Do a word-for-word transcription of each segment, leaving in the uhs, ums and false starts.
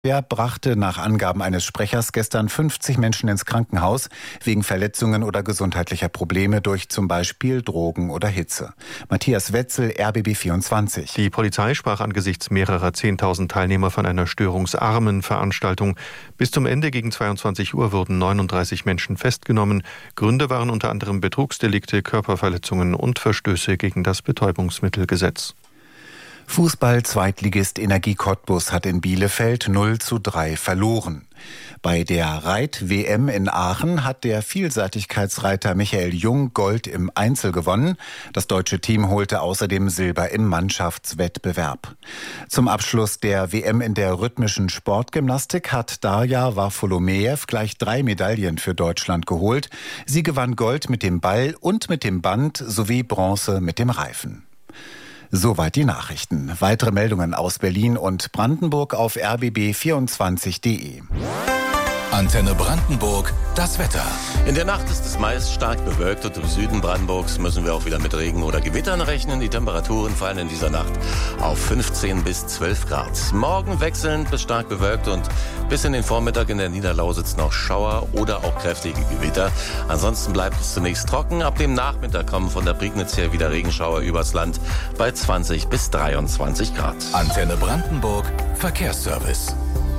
Der brachte nach Angaben eines Sprechers gestern fünfzig Menschen ins Krankenhaus wegen Verletzungen oder gesundheitlicher Probleme durch zum Beispiel Drogen oder Hitze. Matthias Wetzel, R B B vierundzwanzig. Die Polizei sprach angesichts mehrerer zehntausend Teilnehmer von einer störungsarmen Veranstaltung. Bis zum Ende gegen zweiundzwanzig Uhr wurden neununddreißig Menschen festgenommen. Gründe waren unter anderem Betrugsdelikte, Körperverletzungen und Verstöße gegen das Betäubungsmittelgesetz. Fußball-Zweitligist Energie Cottbus hat in Bielefeld null zu drei verloren. Bei der Reit-W M in Aachen hat der Vielseitigkeitsreiter Michael Jung Gold im Einzel gewonnen. Das deutsche Team holte außerdem Silber im Mannschaftswettbewerb. Zum Abschluss der W M in der rhythmischen Sportgymnastik hat Darja Warfolomejew gleich drei Medaillen für Deutschland geholt. Sie gewann Gold mit dem Ball und mit dem Band sowie Bronze mit dem Reifen. Soweit die Nachrichten. Weitere Meldungen aus Berlin und Brandenburg auf r b b vierundzwanzig punkt d e. Antenne Brandenburg, das Wetter. In der Nacht ist es meist stark bewölkt und im Süden Brandenburgs müssen wir auch wieder mit Regen oder Gewittern rechnen. Die Temperaturen fallen in dieser Nacht auf fünfzehn bis zwölf Grad. Morgen wechselnd bis stark bewölkt und bis in den Vormittag in der Niederlausitz noch Schauer oder auch kräftige Gewitter. Ansonsten bleibt es zunächst trocken. Ab dem Nachmittag kommen von der Prignitz her wieder Regenschauer übers Land bei zwanzig bis dreiundzwanzig Grad. Antenne Brandenburg, Verkehrsservice.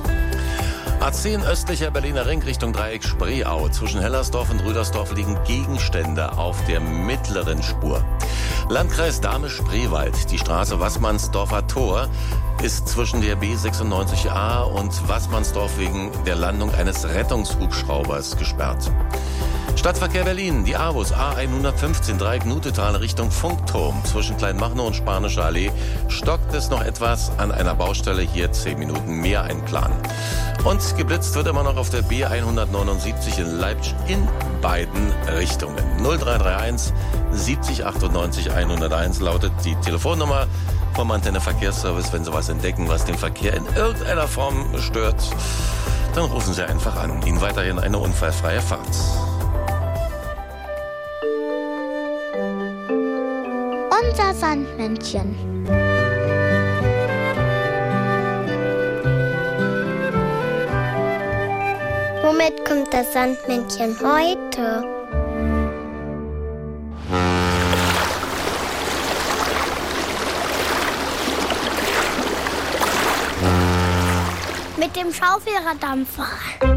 A zehn östlicher Berliner Ring Richtung Dreieck Spreeau. Zwischen Hellersdorf und Rüdersdorf liegen Gegenstände auf der mittleren Spur. Landkreis Dahme-Spreewald. Die Straße Wassmannsdorfer Tor ist zwischen der B sechsundneunzig A und Wassmannsdorf wegen der Landung eines Rettungshubschraubers gesperrt. Stadtverkehr Berlin, die A W U S A hundertfünfzehn Dreieck Nutetal Richtung Funkturm. Zwischen Kleinmachnow und Spanische Allee stockt es noch etwas an einer Baustelle. Hier zehn Minuten mehr einplanen. Und geblitzt wird immer noch auf der B hundertneunundsiebzig in Leipzig in beiden Richtungen. null drei drei eins siebzig achtundneunzig hunderteins lautet die Telefonnummer vom Antenne Verkehrsservice. Wenn Sie was entdecken, was den Verkehr in irgendeiner Form stört, dann rufen Sie einfach an. Ihnen weiterhin eine unfallfreie Fahrt. Unser Sandmännchen. Womit kommt das Sandmännchen heute? Mit dem Schaufelraddampfer.